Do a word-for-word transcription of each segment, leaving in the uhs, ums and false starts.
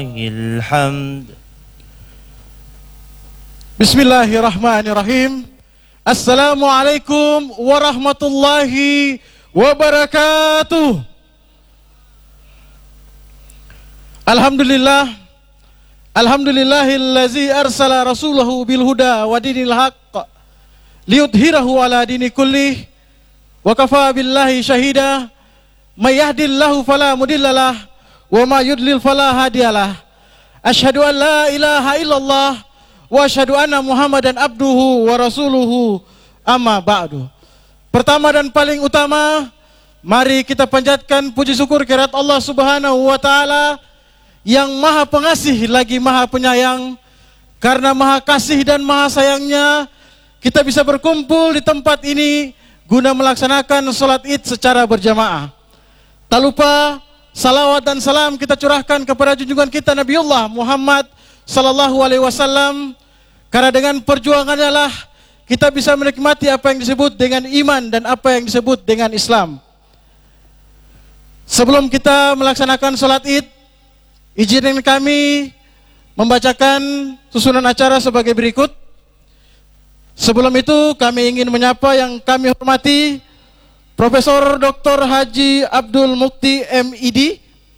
الحمد. Bismillahirrahmanirrahim. Assalamualaikum warahmatullahi wabarakatuh. Alhamdulillah. Alhamdulillahillazi arsala rasulahu bil huda wa dinil haqq liyudhhirahu ala dini kullih wa kafa billahi syahida. May yahdihillahu fala mudhillalah wa may yudlil fala hadiyalah. Asyhadu an la ilaha illallah wa asyhadu anna Muhammadan abduhu wa rasuluhu, amma ba'du. Pertama dan paling utama, mari kita panjatkan puji syukur kehadirat Allah Subhanahu wa taala yang Maha Pengasih lagi Maha Penyayang. Karena Maha Kasih dan Maha Sayangnya, kita bisa berkumpul di tempat ini guna melaksanakan sholat Id secara berjamaah. Tak lupa salawat dan salam kita curahkan kepada junjungan kita Nabiullah Muhammad sallallahu alaihi wasallam, karena dengan perjuangannya lah kita bisa menikmati apa yang disebut dengan iman dan apa yang disebut dengan Islam. Sebelum kita melaksanakan sholat Id, izinkan kami membacakan susunan acara sebagai berikut. Sebelum itu kami ingin menyapa yang kami hormati Profesor Doktor Haji Abdul Mukti M Id,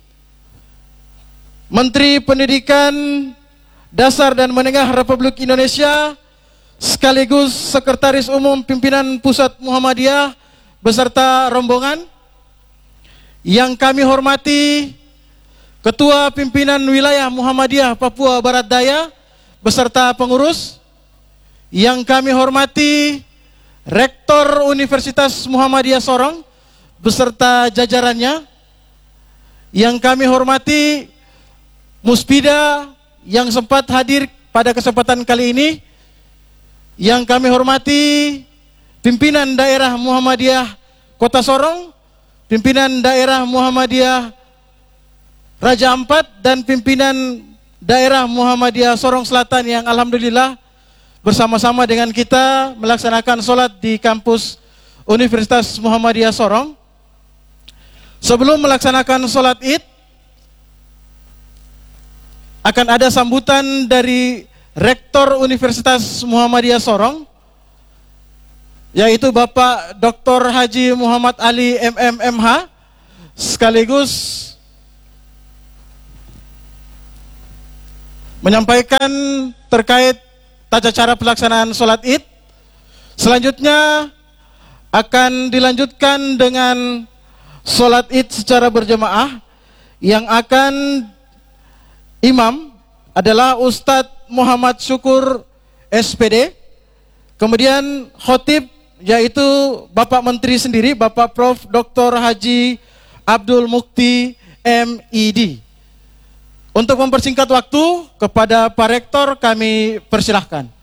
Menteri Pendidikan Dasar dan Menengah Republik Indonesia, sekaligus Sekretaris Umum Pimpinan Pusat Muhammadiyah beserta rombongan. Yang kami hormati Ketua Pimpinan Wilayah Muhammadiyah Papua Barat Daya beserta pengurus. Yang kami hormati Rektor Universitas Muhammadiyah Sorong beserta jajarannya. Yang kami hormati Muspida yang sempat hadir pada kesempatan kali ini. Yang kami hormati pimpinan daerah Muhammadiyah Kota Sorong, pimpinan daerah Muhammadiyah Raja Ampat, dan pimpinan daerah Muhammadiyah Sorong Selatan yang alhamdulillah bersama-sama dengan kita melaksanakan sholat di kampus Universitas Muhammadiyah Sorong. Sebelum melaksanakan sholat Id, akan ada sambutan dari Rektor Universitas Muhammadiyah Sorong, yaitu Bapak Doktor Haji Muhammad Ali M M M H, sekaligus menyampaikan terkait tata cara pelaksanaan sholat Id. Selanjutnya akan dilanjutkan dengan sholat Id secara berjamaah, yang akan imam adalah Ustadz Muhammad Syukur S P D. Kemudian khotib yaitu Bapak Menteri sendiri, Bapak Prof Doktor Haji Abdul Mukti M Id. Untuk mempersingkat waktu, kepada Pak Rektor kami persilahkan.